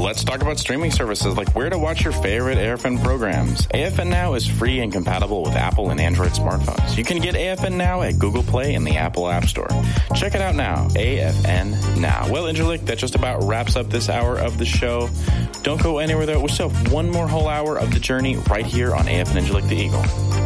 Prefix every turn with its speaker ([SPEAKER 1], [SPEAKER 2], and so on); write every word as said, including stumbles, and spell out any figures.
[SPEAKER 1] let's talk about streaming services like where to watch your favorite A F N programs. A F N Now is free and compatible with Apple and Android smartphones. You can get A F N Now at Google Play and the Apple App Store. Check it out now, A F N Now. Well, Angelique, that just about wraps up this hour of the show. Don't go anywhere, though. We still have one more whole hour of the journey right here on A F N Angelique the Eagle.